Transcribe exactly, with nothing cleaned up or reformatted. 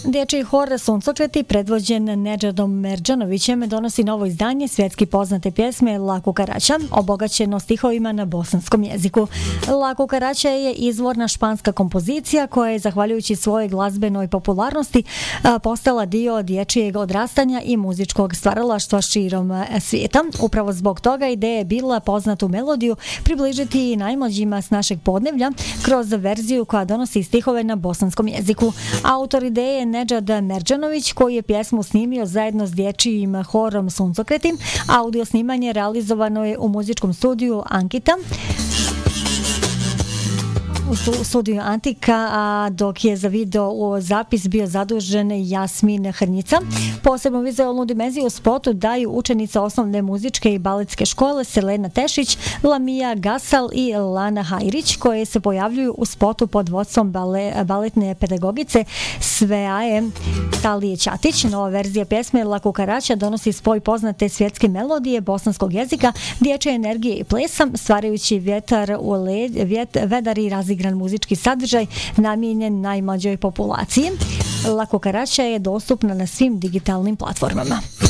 Dječji hor Suncokreti predvođen Nedžadom Merdžanovićem donosi novo izdanje svjetski poznate pjesme La Kukarača, obogaćeno stihovima na bosanskom jeziku. La Kukarača je izvorna španska kompozicija koja je, zahvaljujući svojoj glazbenoj popularnosti, postala dio dječjeg odrastanja i muzičkog stvaralaštva širom svijeta. Upravo zbog toga ideja je bila poznatu melodiju približiti i najmlađima s našeg podneblja kroz verziju koja donosi stihove na bosanskom jeziku. Autor ideje je Nedžad Merdžanović, koji je pjesmu snimio zajedno s dječjim horom Suncokreti. Audio snimanje realizovano je u muzičkom studiju Ankita u studiju Antika, a dok je za video zapis bio zadužen Jasmin Hrnjica. Posebnu vizualnu dimenziju u spotu daju učenice osnovne muzičke i baletske škole Selena Tešić, Lamija Gasal i Lana Hajrić, koje se pojavljuju u spotu pod vodstvom bale, baletne pedagogice Sveaje Talije Ćatić. Nova verzija pjesme La Kukarača donosi spoj poznate svjetske melodije bosanskog jezika, dječje energije i plesa, stvarajući vjetar u led, vjet, vedar i razigran muzički sadržaj namijenjen najmlađoj populaciji. La Kukarača je dostupna na svim digitalnim platformama.